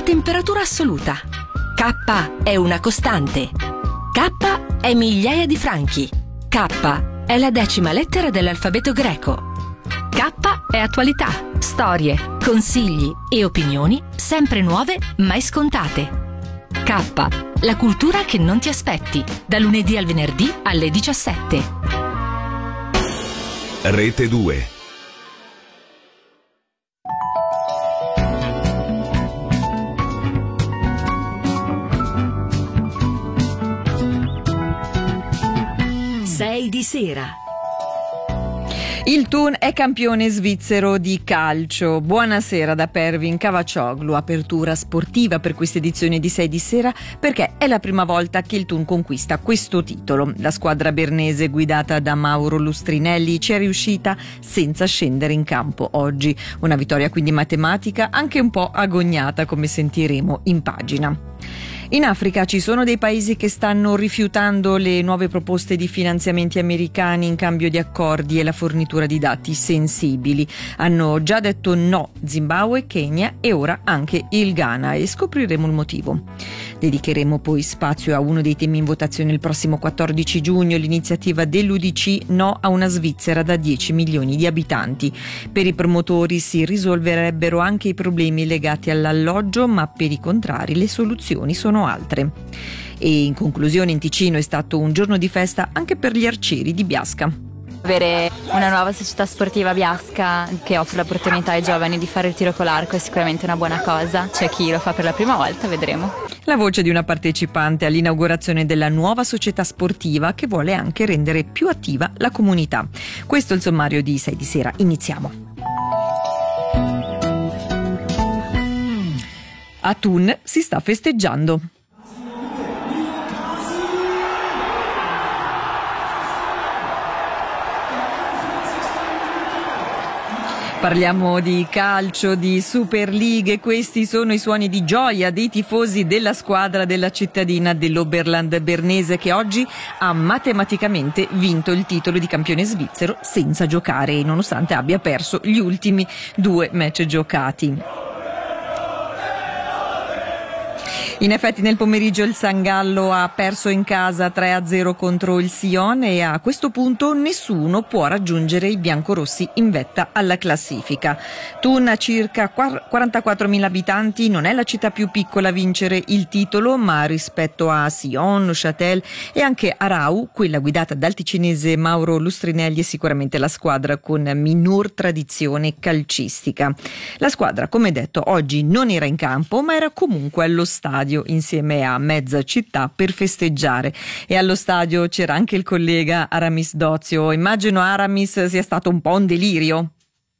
temperatura assoluta. K è una costante. K è migliaia di franchi. K è la 10ª lettera dell'alfabeto greco. K è attualità, storie, consigli e opinioni sempre nuove, mai scontate. K, la cultura che non ti aspetti, da lunedì al venerdì alle 17. Rete 2. Sei di sera. Il Thun è campione svizzero di calcio. Buonasera da Pervin Cavaccioglu. Apertura sportiva per questa edizione di 6 di sera, perché è la prima volta che il Thun conquista questo titolo. La squadra bernese guidata da Mauro Lustrinelli ci è riuscita senza scendere in campo oggi. Una vittoria quindi matematica, anche un po' agognata, come sentiremo in pagina. In Africa ci sono dei paesi che stanno rifiutando le nuove proposte di finanziamenti americani in cambio di accordi e la fornitura di dati sensibili. Hanno già detto no Zimbabwe, Kenya e ora anche il Ghana, e scopriremo il motivo. Dedicheremo poi spazio a uno dei temi in votazione il prossimo 14 giugno, l'iniziativa dell'UDC No a una Svizzera da 10 milioni di abitanti. Per i promotori si risolverebbero anche i problemi legati all'alloggio, ma per i contrari le soluzioni sono altre. E in conclusione in Ticino è stato un giorno di festa anche per gli arcieri di Biasca. Avere una nuova società sportiva a Biasca che offre l'opportunità ai giovani di fare il tiro con l'arco è sicuramente una buona cosa. C'è chi lo fa per la prima volta, vedremo. La voce di una partecipante all'inaugurazione della nuova società sportiva che vuole anche rendere più attiva la comunità. Questo è il sommario di 6 di sera. Iniziamo. A Thun si sta festeggiando. Parliamo di calcio, di Super League. Questi sono i suoni di gioia dei tifosi della squadra della cittadina dell'Oberland bernese, che oggi ha matematicamente vinto il titolo di campione svizzero senza giocare, nonostante abbia perso gli ultimi 2 match giocati. In effetti nel pomeriggio il San Gallo ha perso in casa 3-0 contro il Sion e a questo punto nessuno può raggiungere i biancorossi in vetta alla classifica. Thun ha circa 44.000 abitanti, non è la città più piccola a vincere il titolo, ma rispetto a Sion, Neuchâtel e anche Aarau, quella guidata dal ticinese Mauro Lustrinelli, è sicuramente la squadra con minor tradizione calcistica. La squadra, come detto, oggi non era in campo, ma era comunque allo stadio insieme a mezza città per festeggiare, e allo stadio c'era anche il collega Aramis Dozio. Immagino, Aramis, sia stato un po' un delirio.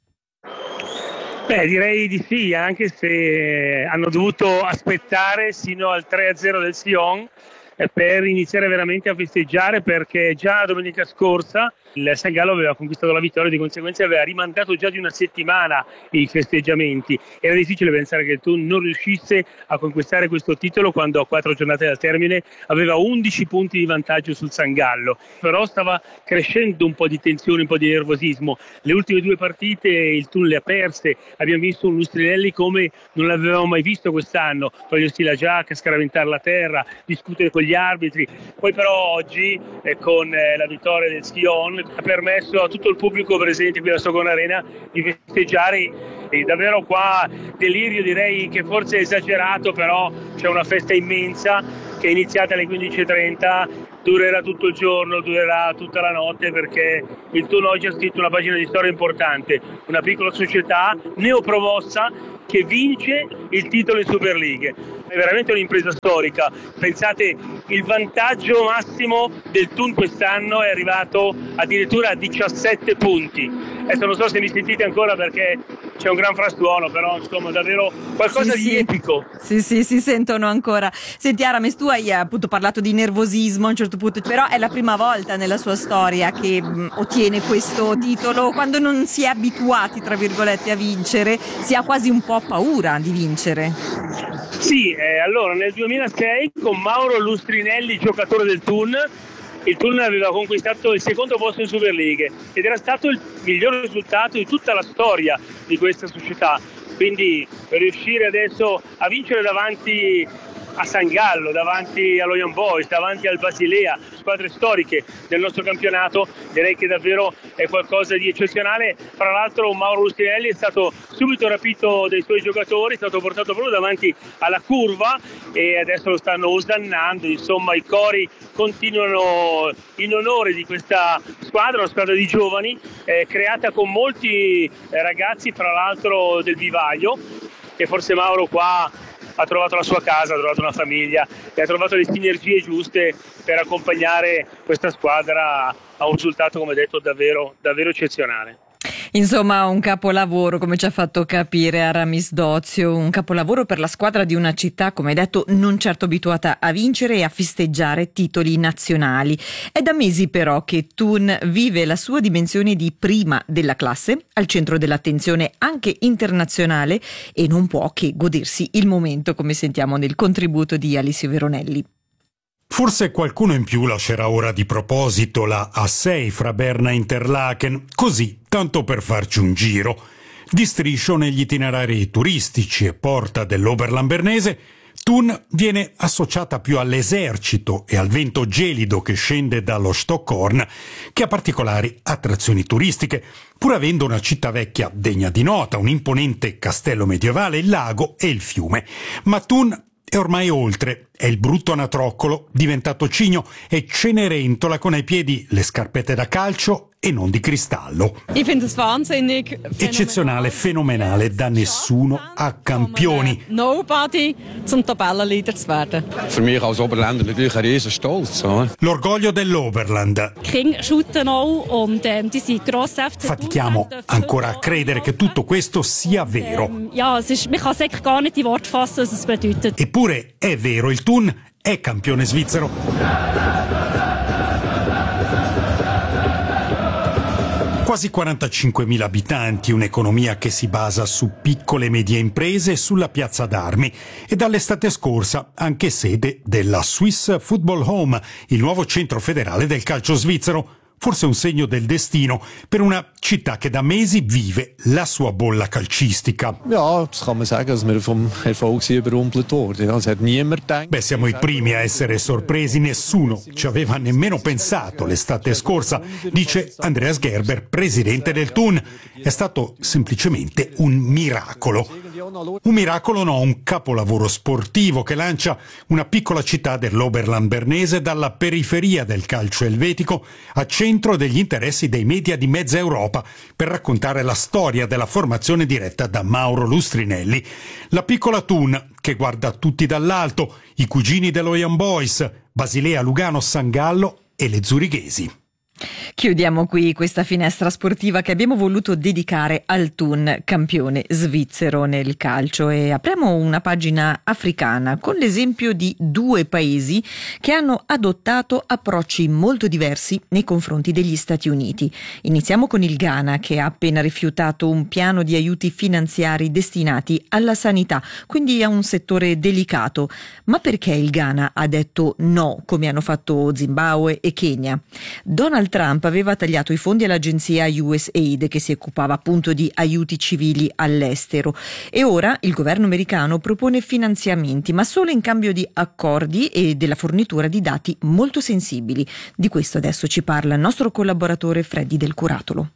Beh, direi di sì, anche se hanno dovuto aspettare sino al 3-0 del Sion per iniziare veramente a festeggiare, perché già domenica scorsa il San Gallo aveva conquistato la vittoria, di conseguenza aveva rimandato già di una settimana i festeggiamenti. Era difficile pensare che il Thun non riuscisse a conquistare questo titolo quando a 4 giornate dal termine aveva 11 punti di vantaggio sul San Gallo, però stava crescendo un po' di tensione, un po' di nervosismo. Le ultime 2 partite il Thun le ha perse, abbiamo visto un Lustrinelli come non l'avevamo mai visto quest'anno, togliersi la giacca, scaraventare la terra, discutere con gli arbitri. Poi però oggi con la vittoria del Sion ha permesso a tutto il pubblico presente qui alla Sogona Arena di festeggiare, e davvero qua delirio, direi che forse è esagerato, però c'è una festa immensa che è iniziata alle 15:30, durerà tutto il giorno, durerà tutta la notte, perché il Thun oggi ha scritto una pagina di storia importante, una piccola società neopromossa che vince il titolo in Super League. È veramente un'impresa storica. Pensate, il vantaggio massimo del Thun quest'anno è arrivato addirittura a 17 punti. Adesso non so se mi sentite ancora perché c'è un gran frastuono, però insomma davvero qualcosa di epico. Sì, si sentono ancora. Senti Aramis, tu hai appunto parlato di nervosismo a un certo punto, però è la prima volta nella sua storia che ottiene questo titolo. Quando non si è abituati, tra virgolette, a vincere, si ha quasi un po' paura di vincere. Sì, allora nel 2006 con Mauro Lustrinelli, giocatore del Thun, il Thun aveva conquistato il 2° posto in Super League ed era stato il miglior risultato di tutta la storia di questa società. quindi per riuscire adesso a vincere davanti a San Gallo, davanti allo Young Boys, davanti al Basilea, squadre storiche del nostro campionato, direi che davvero è qualcosa di eccezionale. Fra l'altro Mauro Lustrinelli è stato subito rapito dai suoi giocatori, è stato portato proprio davanti alla curva e adesso lo stanno osannando, insomma i cori continuano in onore di questa squadra, una squadra di giovani creata con molti ragazzi fra l'altro del vivaio, e forse Mauro qua ha trovato la sua casa, ha trovato una famiglia e ha trovato le sinergie giuste per accompagnare questa squadra a un risultato, come detto, davvero eccezionale. Insomma, un capolavoro, come ci ha fatto capire Aramis Dozio, un capolavoro per la squadra di una città, come hai detto, non certo abituata a vincere e a festeggiare titoli nazionali. È da mesi però che Thun vive la sua dimensione di prima della classe, al centro dell'attenzione anche internazionale, e non può che godersi il momento, come sentiamo nel contributo di Alessio Veronelli. Forse qualcuno in più lascerà ora di proposito la A6 fra Berna e Interlaken, così, tanto per farci un giro. Di striscio negli itinerari turistici e porta dell'Oberland bernese, Thun viene associata più all'esercito e al vento gelido che scende dallo Stockhorn che a particolari attrazioni turistiche, pur avendo una città vecchia degna di nota, un imponente castello medievale, il lago e il fiume. Ma Thun è ormai oltre, è il brutto anatroccolo, diventato cigno e Cenerentola con ai piedi le scarpette da calcio e non di cristallo. Eccezionale, fenomenale, da nessuno a campioni. Nobody zum Tabellenleader zu werden. Für mich als Oberländer natürlich ein riesen Stolz. L'orgoglio dell'Oberland. Kinder shooten auch und die sind grosse FC. Fatichiamo ancora a credere che tutto questo sia vero. Ja, man kann es eigentlich gar nicht in Worte fassen, was es bedeutet. Eppure è vero, il Thun è campione svizzero. Quasi 45.000 abitanti, un'economia che si basa su piccole e medie imprese e sulla piazza d'armi, e dall'estate scorsa anche sede della Swiss Football Home, il nuovo centro federale del calcio svizzero. Forse un segno del destino per una città che da mesi vive la sua bolla calcistica. Ja, das kann man sagen, dass wir vom Erfolg überrumpelt wurden. Das hat niemand gedacht. Beh, siamo i primi a essere sorpresi, nessuno ci aveva nemmeno pensato l'estate scorsa, dice Andreas Gerber, presidente del Thun. È stato semplicemente un miracolo. Un miracolo no, un capolavoro sportivo che lancia una piccola città dell'Oberland bernese dalla periferia del calcio elvetico a centro degli interessi dei media di mezza Europa per raccontare la storia della formazione diretta da Mauro Lustrinelli. La piccola Thun che guarda tutti dall'alto, i cugini dello Young Boys, Basilea, Lugano, San Gallo e le zurighesi. Chiudiamo qui questa finestra sportiva che abbiamo voluto dedicare al Thun, campione svizzero nel calcio, e apriamo una pagina africana con l'esempio di due paesi che hanno adottato approcci molto diversi nei confronti degli Stati Uniti. Iniziamo con il Ghana, che ha appena rifiutato un piano di aiuti finanziari destinati alla sanità, quindi a un settore delicato. Ma perché il Ghana ha detto no, come hanno fatto Zimbabwe e Kenya? Donald Trump aveva tagliato i fondi all'agenzia USAID, che si occupava appunto di aiuti civili all'estero, e ora il governo americano propone finanziamenti, ma solo in cambio di accordi e della fornitura di dati molto sensibili. Di questo adesso ci parla il nostro collaboratore Freddy Del Curatolo.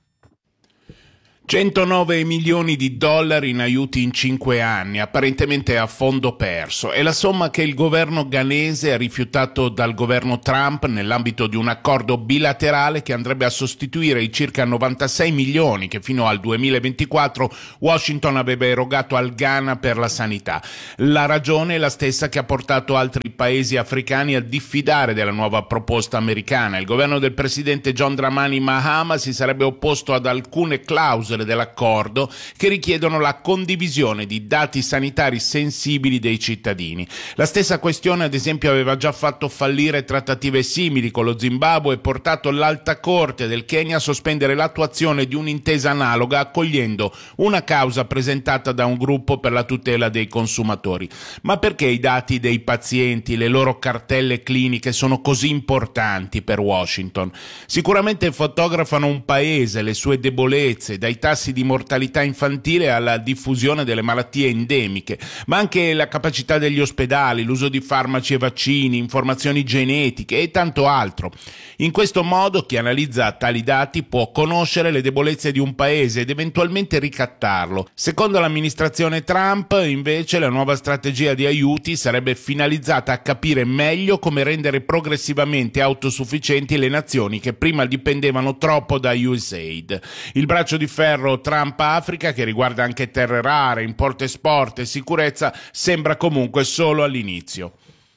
109 milioni di dollari in aiuti in 5 anni, apparentemente a fondo perso. È la somma che il governo ghanese ha rifiutato dal governo Trump nell'ambito di un accordo bilaterale che andrebbe a sostituire i circa 96 milioni che fino al 2024 Washington aveva erogato al Ghana per la sanità. La ragione è la stessa che ha portato altri paesi africani a diffidare della nuova proposta americana. Il governo del presidente John Dramani Mahama si sarebbe opposto ad alcune clausole dell'accordo che richiedono la condivisione di dati sanitari sensibili dei cittadini. La stessa questione, ad esempio, aveva già fatto fallire trattative simili con lo Zimbabwe e portato l'Alta Corte del Kenya a sospendere l'attuazione di un'intesa analoga, accogliendo una causa presentata da un gruppo per la tutela dei consumatori. Ma perché i dati dei pazienti, le loro cartelle cliniche sono così importanti per Washington? Sicuramente fotografano un paese, le sue debolezze, dai tassi di mortalità infantile e alla diffusione delle malattie endemiche, ma anche la capacità degli ospedali, l'uso di farmaci e vaccini, informazioni genetiche e tanto altro. In questo modo chi analizza tali dati può conoscere le debolezze di un paese ed eventualmente ricattarlo. Secondo l'amministrazione Trump, invece, la nuova strategia di aiuti sarebbe finalizzata a capire meglio come rendere progressivamente autosufficienti le nazioni che prima dipendevano troppo da USAID. Il braccio di ferro Trump-Africa, che riguarda anche terre rare, import-export e sicurezza, sembra comunque solo all'inizio.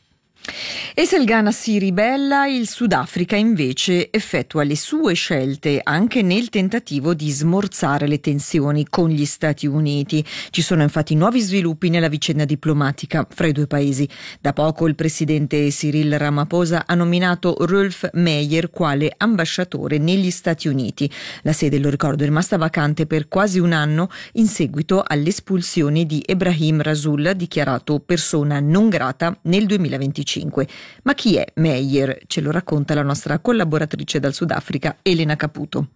E se il Ghana si ribella, il Sudafrica invece effettua le sue scelte anche nel tentativo di smorzare le tensioni con gli Stati Uniti. Ci sono infatti nuovi sviluppi nella vicenda diplomatica fra i due paesi. Da poco il presidente Cyril Ramaphosa ha nominato Rolf Meyer quale ambasciatore negli Stati Uniti. La sede, lo ricordo, è rimasta vacante per quasi un anno in seguito all'espulsione di Ebrahim Rasool, dichiarato persona non grata nel 2025. Ma chi è Meyer? Ce lo racconta la nostra collaboratrice dal Sudafrica, Elena Caputo.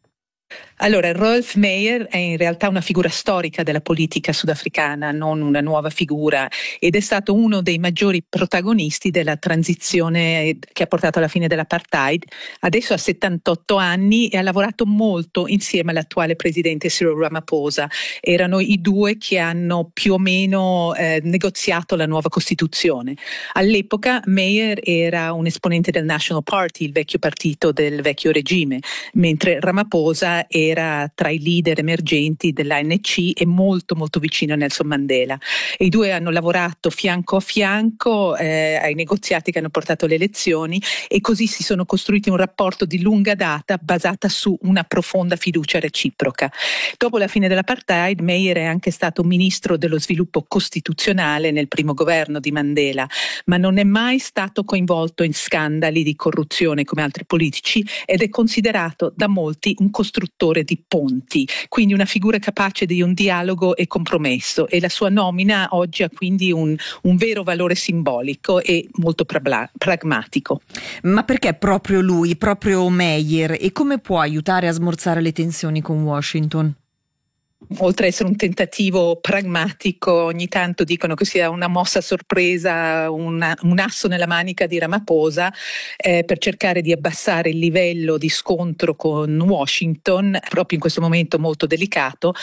Allora, Rolf Meyer è in realtà una figura storica della politica sudafricana, non una nuova figura, ed è stato uno dei maggiori protagonisti della transizione che ha portato alla fine dell'apartheid. Adesso ha 78 anni e ha lavorato molto insieme all'attuale presidente Cyril Ramaphosa. Erano i due che hanno più o meno negoziato la nuova Costituzione. All'epoca Meyer era un esponente del National Party, il vecchio partito del vecchio regime, mentre Ramaphosa era tra i leader emergenti dell'ANC e molto molto vicino a Nelson Mandela. E i due hanno lavorato fianco a fianco ai negoziati che hanno portato alle elezioni, e così si sono costruiti un rapporto di lunga data basata su una profonda fiducia reciproca. Dopo la fine dell'apartheid, Meyer è anche stato ministro dello sviluppo costituzionale nel primo governo di Mandela, ma non è mai stato coinvolto in scandali di corruzione come altri politici ed è considerato da molti un costruttore di ponti, quindi una figura capace di un dialogo e compromesso, e la sua nomina oggi ha quindi un vero valore simbolico e molto pragmatico. Ma perché proprio lui, proprio Meyer, e come può aiutare a smorzare le tensioni con Washington? Oltre ad essere un tentativo pragmatico, ogni tanto dicono che sia una mossa sorpresa, un asso nella manica di Ramaphosa per cercare di abbassare il livello di scontro con Washington, proprio in questo momento molto delicato,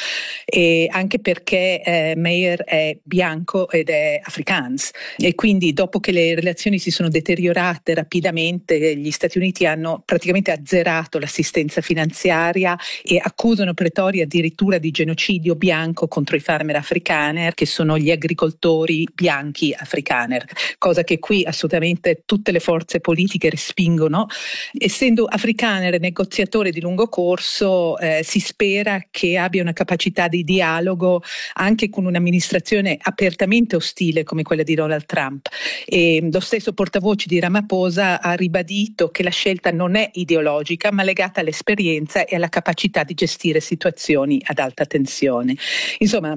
e anche perché Meyer è bianco ed è afrikaans, e quindi dopo che le relazioni si sono deteriorate rapidamente, gli Stati Uniti hanno praticamente azzerato l'assistenza finanziaria e accusano Pretoria addirittura di genocidio bianco contro i farmer afrikaner, che sono gli agricoltori bianchi afrikaner, cosa che qui assolutamente tutte le forze politiche respingono. Essendo afrikaner e negoziatore di lungo corso, si spera che abbia una capacità di dialogo anche con un'amministrazione apertamente ostile come quella di Donald Trump. E lo stesso portavoce di Ramaphosa ha ribadito che la scelta non è ideologica ma legata all'esperienza e alla capacità di gestire situazioni ad alta tensione. Insomma,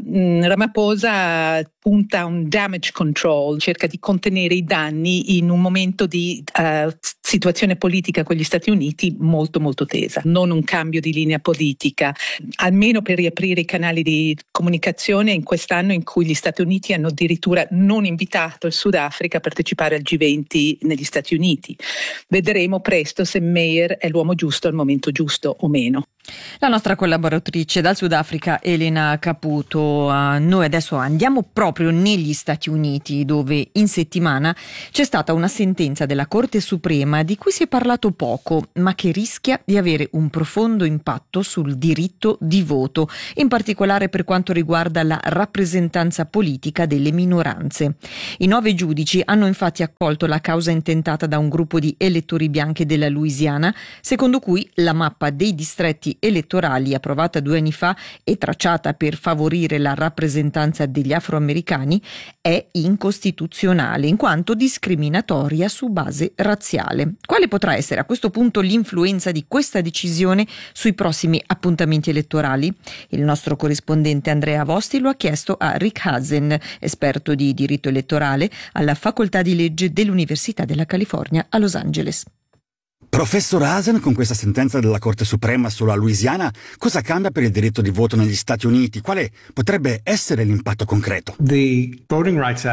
Ramaphosa punta a un damage control, cerca di contenere i danni in un momento di situazione politica con gli Stati Uniti molto molto tesa. Non un cambio di linea politica, almeno per riaprire i canali di comunicazione in quest'anno in cui gli Stati Uniti hanno addirittura non invitato il Sudafrica a partecipare al G20 negli Stati Uniti. Vedremo presto se Meyer è l'uomo giusto al momento giusto o meno. La nostra collaboratrice dal Sudafrica, Elena Caputo. Noi adesso andiamo proprio negli Stati Uniti, dove in settimana c'è stata una sentenza della Corte Suprema di cui si è parlato poco, ma che rischia di avere un profondo impatto sul diritto di voto, in particolare per quanto riguarda la rappresentanza politica delle minoranze. I 9 giudici hanno infatti accolto la causa intentata da un gruppo di elettori bianchi della Louisiana, secondo cui la mappa dei distretti elettorali approvata 2 anni fa e tracciata per favorire la rappresentanza degli afroamericani è incostituzionale in quanto discriminatoria su base razziale. Quale potrà essere a questo punto l'influenza di questa decisione sui prossimi appuntamenti elettorali? Il nostro corrispondente Andrea Vosti lo ha chiesto a Rick Hazen, esperto di diritto elettorale alla Facoltà di Legge dell'Università della California a Los Angeles. Professor Hasen, con questa sentenza della Corte Suprema sulla Louisiana, cosa cambia per il diritto di voto negli Stati Uniti? Quale potrebbe essere l'impatto concreto? Il Voting Rights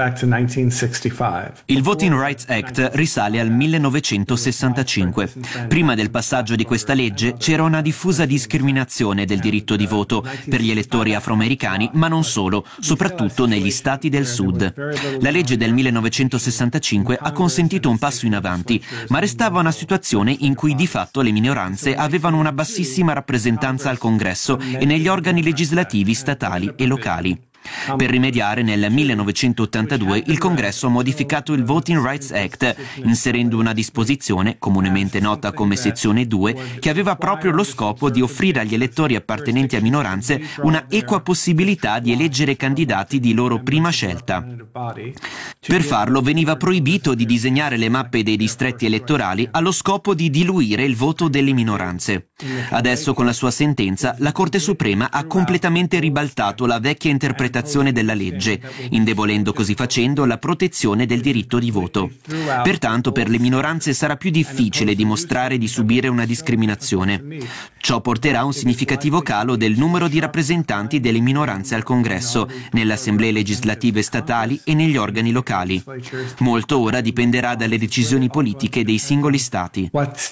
Act risale al 1965. Prima del passaggio di questa legge c'era una diffusa discriminazione del diritto di voto per gli elettori afroamericani, ma non solo, soprattutto negli stati del sud. La legge del 1965 ha consentito un passo in avanti, ma restava una situazione in cui di fatto le minoranze avevano una bassissima rappresentanza al Congresso e negli organi legislativi statali e locali. Per rimediare, nel 1982 il Congresso ha modificato il Voting Rights Act, inserendo una disposizione, comunemente nota come sezione 2, che aveva proprio lo scopo di offrire agli elettori appartenenti a minoranze una equa possibilità di eleggere candidati di loro prima scelta. Per farlo veniva proibito di disegnare le mappe dei distretti elettorali allo scopo di diluire il voto delle minoranze. Adesso, con la sua sentenza, la Corte Suprema ha completamente ribaltato la vecchia interpretazione della legge, indebolendo così facendo la protezione del diritto di voto. Pertanto per le minoranze sarà più difficile dimostrare di subire una discriminazione. Ciò porterà a un significativo calo del numero di rappresentanti delle minoranze al Congresso, nelle assemblee legislative statali e negli organi locali. Molto ora dipenderà dalle decisioni politiche dei singoli stati.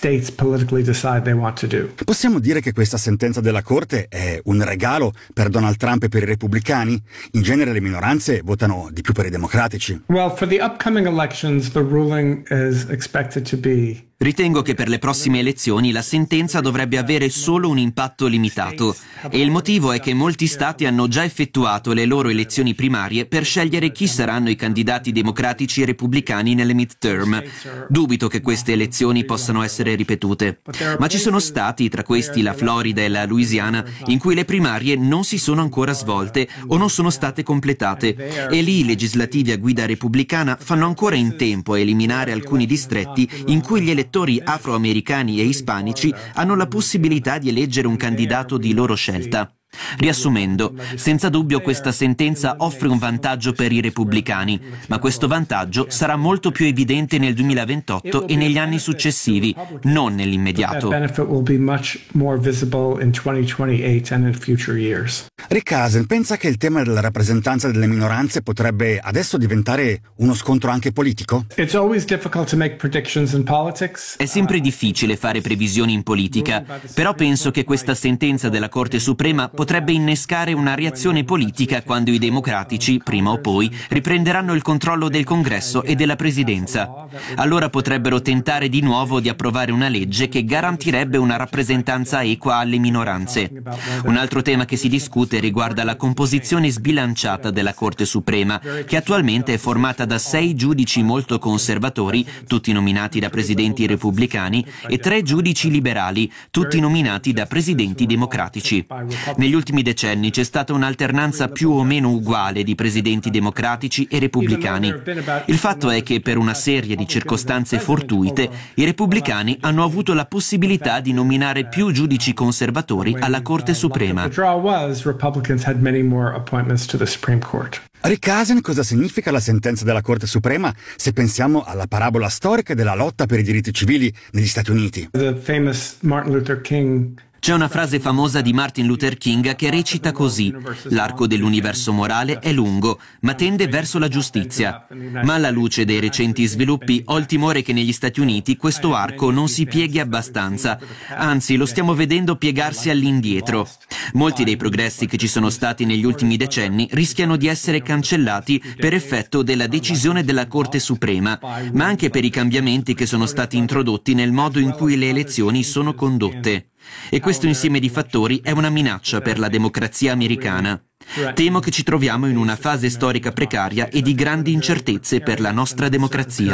Possiamo dire che questa sentenza della Corte è un regalo per Donald Trump e per i repubblicani? In genere le minoranze votano di più per i democratici. For the upcoming elections, the ruling is expected to be Ritengo che per le prossime elezioni la sentenza dovrebbe avere solo un impatto limitato e il motivo è che molti stati hanno già effettuato le loro elezioni primarie per scegliere chi saranno i candidati democratici e repubblicani nelle midterm. Dubito che queste elezioni possano essere ripetute. Ma ci sono stati, tra questi la Florida e la Louisiana, in cui le primarie non si sono ancora svolte o non sono state completate e lì i legislativi a guida repubblicana fanno ancora in tempo a eliminare alcuni distretti in cui gli elettori afroamericani e ispanici hanno la possibilità di eleggere un candidato di loro scelta. Riassumendo, senza dubbio questa sentenza offre un vantaggio per i repubblicani, ma questo vantaggio sarà molto più evidente nel 2028 e negli anni successivi, non nell'immediato. Rick Hasen pensa che il tema della rappresentanza delle minoranze potrebbe adesso diventare uno scontro anche politico? È sempre difficile fare previsioni in politica, però penso che questa sentenza della Corte Suprema potrebbe innescare una reazione politica quando i democratici, prima o poi, riprenderanno il controllo del Congresso e della Presidenza. Allora potrebbero tentare di nuovo di approvare una legge che garantirebbe una rappresentanza equa alle minoranze. Un altro tema che si discute riguarda la composizione sbilanciata della Corte Suprema, che attualmente è formata da 6 giudici molto conservatori, tutti nominati da presidenti repubblicani, e 3 giudici liberali, tutti nominati da presidenti democratici. Negli ultimi decenni c'è stata un'alternanza più o meno uguale di presidenti democratici e repubblicani. Il fatto è che per una serie di circostanze fortuite i repubblicani hanno avuto la possibilità di nominare più giudici conservatori alla Corte Suprema. Rick Hasen, cosa significa la sentenza della Corte Suprema se pensiamo alla parabola storica della lotta per i diritti civili negli Stati Uniti? C'è una frase famosa di Martin Luther King che recita così: l'arco dell'universo morale è lungo, ma tende verso la giustizia. Ma alla luce dei recenti sviluppi ho il timore che negli Stati Uniti questo arco non si pieghi abbastanza, anzi lo stiamo vedendo piegarsi all'indietro. Molti dei progressi che ci sono stati negli ultimi decenni rischiano di essere cancellati per effetto della decisione della Corte Suprema, ma anche per i cambiamenti che sono stati introdotti nel modo in cui le elezioni sono condotte. E questo insieme di fattori è una minaccia per la democrazia americana. Temo che ci troviamo in una fase storica precaria e di grandi incertezze per la nostra democrazia.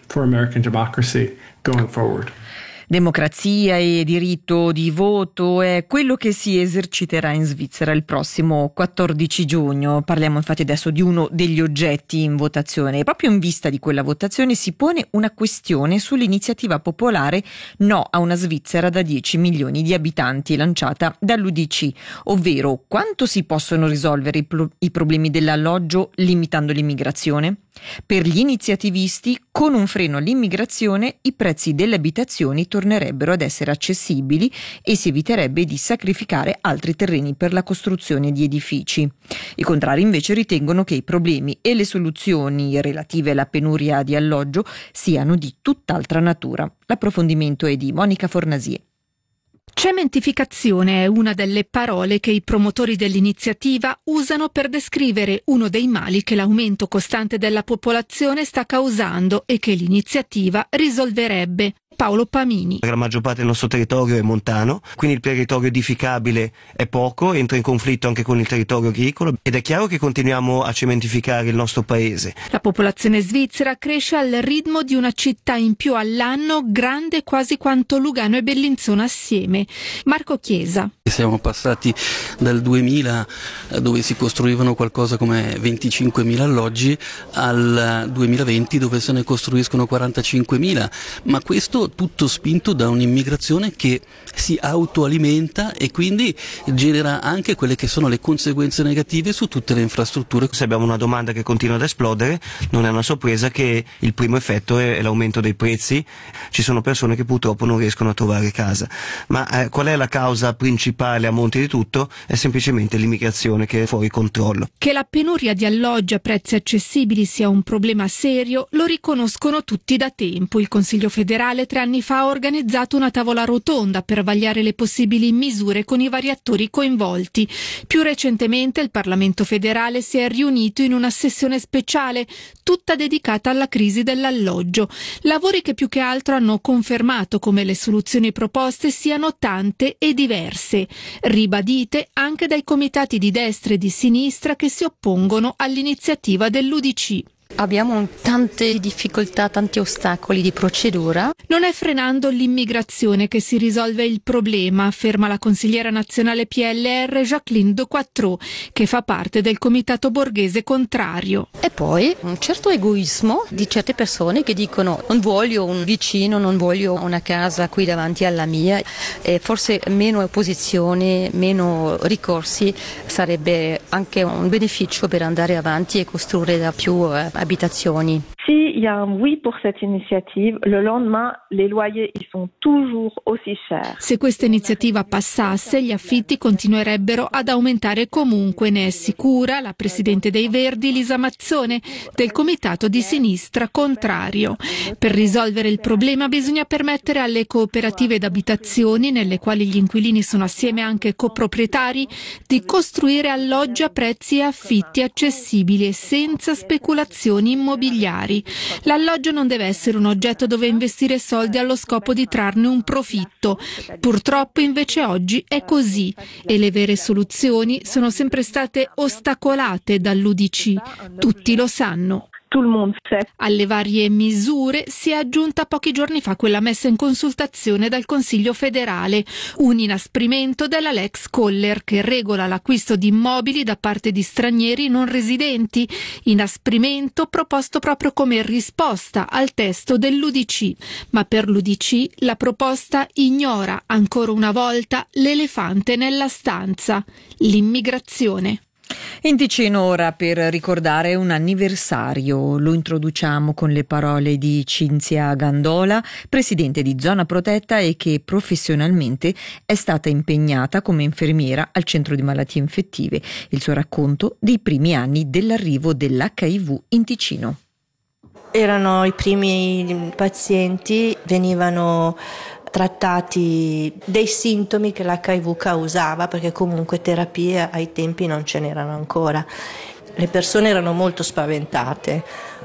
Democrazia e diritto di voto è quello che si eserciterà in Svizzera il prossimo 14 giugno. Parliamo infatti adesso di uno degli oggetti in votazione e proprio in vista di quella votazione si pone una questione sull'iniziativa popolare No a una Svizzera da 10 milioni di abitanti lanciata dall'UDC, ovvero quanto si possono risolvere i problemi dell'alloggio limitando l'immigrazione? Per gli iniziativisti, con un freno all'immigrazione, i prezzi delle abitazioni tornerebbero ad essere accessibili e si eviterebbe di sacrificare altri terreni per la costruzione di edifici. I contrari invece ritengono che i problemi e le soluzioni relative alla penuria di alloggio siano di tutt'altra natura. L'approfondimento è di Monica Fornasier. Cementificazione è una delle parole che i promotori dell'iniziativa usano per descrivere uno dei mali che l'aumento costante della popolazione sta causando e che l'iniziativa risolverebbe. Paolo Pamini. La maggior parte del nostro territorio è montano, quindi il territorio edificabile è poco, entra in conflitto anche con il territorio agricolo ed è chiaro che continuiamo a cementificare il nostro paese. La popolazione svizzera cresce al ritmo di una città in più all'anno, grande quasi quanto Lugano e Bellinzona assieme. Marco Chiesa. Siamo passati dal 2000, dove si costruivano qualcosa come 25.000 alloggi, al 2020 dove se ne costruiscono 45.000, ma questo tutto spinto da un'immigrazione che si autoalimenta e quindi genera anche quelle che sono le conseguenze negative su tutte le infrastrutture. Se abbiamo una domanda che continua ad esplodere, non è una sorpresa che il primo effetto è l'aumento dei prezzi. Ci sono persone che purtroppo non riescono a trovare casa. Ma qual è la causa principale a monte di tutto? È semplicemente l'immigrazione che è fuori controllo. Che la penuria di alloggi a prezzi accessibili sia un problema serio lo riconoscono tutti da tempo. Il Consiglio federale 3 anni fa ha organizzato una tavola rotonda per vagliare le possibili misure con i vari attori coinvolti. Più recentemente il Parlamento federale si è riunito in una sessione speciale, tutta dedicata alla crisi dell'alloggio. Lavori che più che altro hanno confermato come le soluzioni proposte siano tante e diverse, ribadite anche dai comitati di destra e di sinistra che si oppongono all'iniziativa dell'UDC. Abbiamo tante difficoltà, tanti ostacoli di procedura. Non è frenando l'immigrazione che si risolve il problema, afferma la consigliera nazionale PLR Jacqueline De Quattro, che fa parte del comitato borghese contrario. E poi un certo egoismo di certe persone che dicono non voglio un vicino, non voglio una casa qui davanti alla mia, e forse meno opposizione, meno ricorsi sarebbe anche un beneficio per andare avanti e costruire da più abitazioni. S'il y a un oui pour cette initiative, le lendemain, les loyers ils sont toujours aussi chers. Se questa iniziativa passasse, gli affitti continuerebbero ad aumentare comunque, ne è sicura la presidente dei Verdi, Lisa Mazzone, del comitato di sinistra contrario. Per risolvere il problema bisogna permettere alle cooperative d'abitazioni, nelle quali gli inquilini sono assieme anche coproprietari, di costruire alloggi a prezzi e affitti accessibili e senza speculazioni immobiliari. L'alloggio non deve essere un oggetto dove investire soldi allo scopo di trarne un profitto. Purtroppo invece oggi è così e le vere soluzioni sono sempre state ostacolate dall'UDC. Tutti lo sanno. Alle varie misure si è aggiunta pochi giorni fa quella messa in consultazione dal Consiglio federale, un inasprimento della Lex Koller che regola l'acquisto di immobili da parte di stranieri non residenti, inasprimento proposto proprio come risposta al testo dell'UDC. Ma per l'UDC la proposta ignora ancora una volta l'elefante nella stanza, l'immigrazione. In Ticino ora per ricordare un anniversario, lo introduciamo con le parole di Cinzia Gandola, presidente di Zona Protetta e che professionalmente è stata impegnata come infermiera al centro di malattie infettive. Il suo racconto dei primi anni dell'arrivo dell'HIV in Ticino. Erano i primi pazienti, venivano trattati dei sintomi che l'HIV causava, perché comunque terapie ai tempi non ce n'erano ancora. Le persone erano molto spaventate,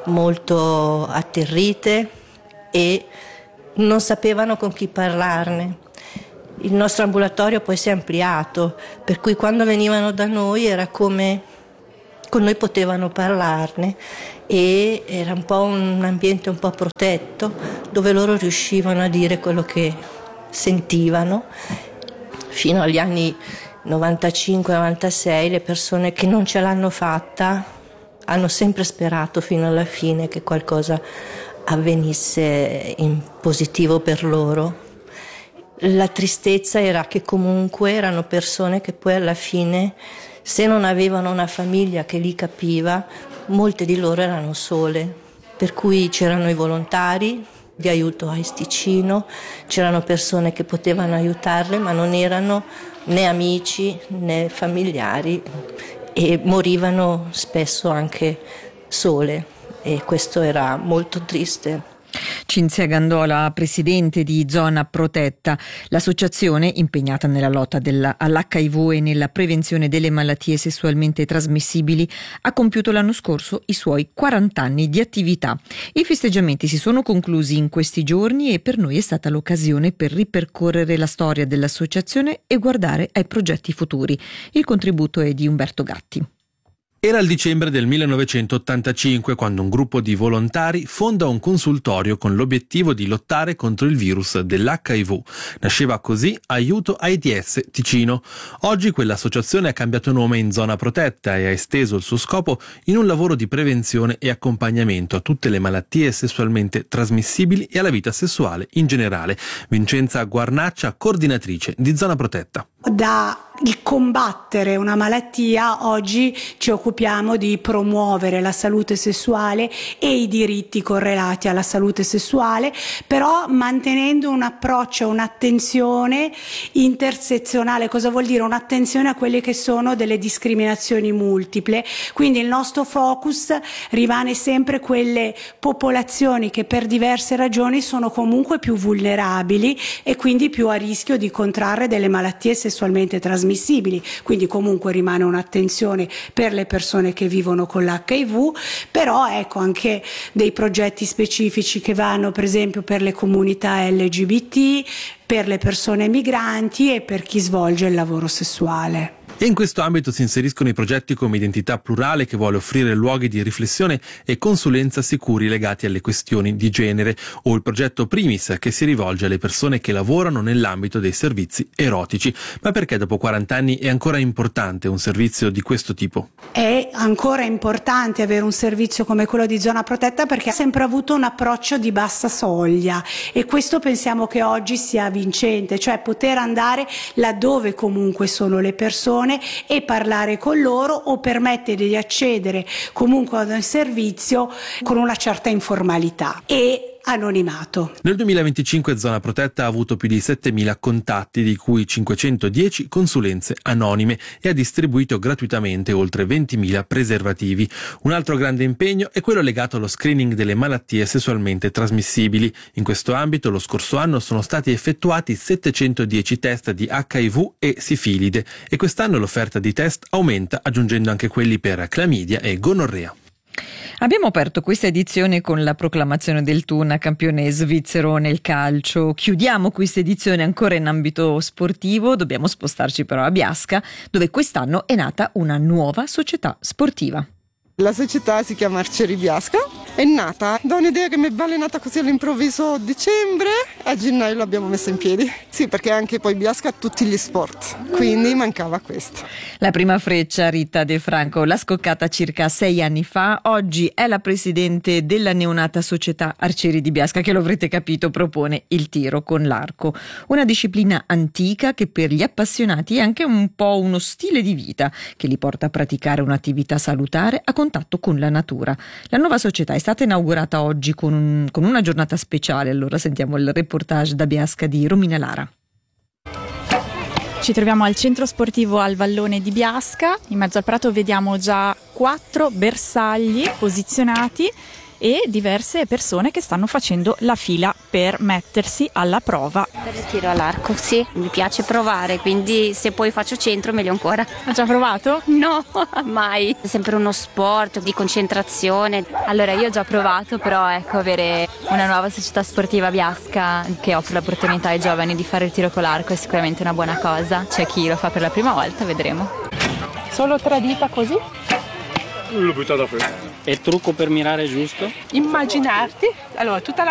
molto atterrite e non sapevano con chi parlarne. Il nostro ambulatorio poi si è ampliato, per cui quando venivano da noi era come con noi potevano parlarne e era un po' un ambiente un po' protetto dove loro riuscivano a dire quello che sentivano. Fino agli anni 95-96 le persone che non ce l'hanno fatta hanno sempre sperato fino alla fine che qualcosa avvenisse in positivo per loro. La tristezza era che comunque erano persone che poi alla fine, se non avevano una famiglia che li capiva, molte di loro erano sole, per cui c'erano i volontari di aiuto a Isticino, c'erano persone che potevano aiutarle ma non erano né amici né familiari e morivano spesso anche sole e questo era molto triste. Cinzia Gandola, presidente di Zona Protetta, l'associazione impegnata nella lotta all'HIV e nella prevenzione delle malattie sessualmente trasmissibili, ha compiuto l'anno scorso i suoi 40 anni di attività. I festeggiamenti si sono conclusi in questi giorni e per noi è stata l'occasione per ripercorrere la storia dell'associazione e guardare ai progetti futuri. Il contributo è di Umberto Gatti. Era il dicembre del 1985 quando un gruppo di volontari fonda un consultorio con l'obiettivo di lottare contro il virus dell'HIV. Nasceva così Aiuto AIDS Ticino. Oggi quell'associazione ha cambiato nome in Zona Protetta e ha esteso il suo scopo in un lavoro di prevenzione e accompagnamento a tutte le malattie sessualmente trasmissibili e alla vita sessuale in generale. Vincenza Guarnaccia, coordinatrice di Zona Protetta. Da il combattere una malattia, oggi ci occupiamo di promuovere la salute sessuale e i diritti correlati alla salute sessuale, però mantenendo un approccio, un'attenzione intersezionale. Cosa vuol dire? Un'attenzione a quelle che sono delle discriminazioni multiple. Quindi il nostro focus rimane sempre quelle popolazioni che per diverse ragioni sono comunque più vulnerabili e quindi più a rischio di contrarre delle malattie sessualmente trasmissibili. Quindi comunque rimane un'attenzione per le persone che vivono con l'HIV, però ecco anche dei progetti specifici che vanno per esempio per le comunità LGBT, per le persone migranti e per chi svolge il lavoro sessuale. E in questo ambito si inseriscono i progetti come Identità Plurale, che vuole offrire luoghi di riflessione e consulenza sicuri legati alle questioni di genere, o il progetto Primis, che si rivolge alle persone che lavorano nell'ambito dei servizi erotici. Ma perché dopo 40 anni è ancora importante un servizio di questo tipo? È ancora importante avere un servizio come quello di Zona Protetta perché ha sempre avuto un approccio di bassa soglia e questo pensiamo che oggi sia vincente, cioè poter andare laddove comunque sono le persone e parlare con loro o permettere di accedere comunque ad un servizio con una certa informalità e anonimato. Nel 2025 Zona Protetta ha avuto più di 7.000 contatti, di cui 510 consulenze anonime, e ha distribuito gratuitamente oltre 20.000 preservativi. Un altro grande impegno è quello legato allo screening delle malattie sessualmente trasmissibili. In questo ambito lo scorso anno sono stati effettuati 710 test di HIV e sifilide e quest'anno l'offerta di test aumenta, aggiungendo anche quelli per clamidia e gonorrea. Abbiamo aperto questa edizione con la proclamazione del Thun campione svizzero nel calcio. Chiudiamo questa edizione ancora in ambito sportivo, dobbiamo spostarci però a Biasca, dove quest'anno è nata una nuova società sportiva. La società si chiama Arcieri Biasca, è nata da un'idea che mi è balenata così all'improvviso a dicembre, a gennaio l'abbiamo messa in piedi. Sì, perché anche poi Biasca ha tutti gli sport, quindi mancava questo. La prima freccia, Rita De Franco, l'ha scoccata circa 6 anni fa, oggi è la presidente della neonata società Arcieri di Biasca, che lo avrete capito propone il tiro con l'arco. Una disciplina antica che per gli appassionati è anche un po' uno stile di vita che li porta a praticare un'attività salutare a contatto con la natura. La nuova società è stata inaugurata oggi con una giornata speciale. Allora sentiamo il reportage da Biasca di Romina Lara. Ci troviamo al centro sportivo al Vallone di Biasca. In mezzo al prato vediamo già 4 bersagli posizionati e diverse persone che stanno facendo la fila per mettersi alla prova. Per il tiro all'arco, sì, mi piace provare, quindi se poi faccio centro meglio ancora. Ha già provato? No, mai. È sempre uno sport di concentrazione. Allora io ho già provato, però ecco, avere una nuova società sportiva a Biasca che offre l'opportunità ai giovani di fare il tiro con l'arco è sicuramente una buona cosa. C'è chi lo fa per la prima volta, vedremo. Solo 3 dita così? L'ho buttato fuori. E il trucco per mirare giusto? Immaginarti, allora tutta la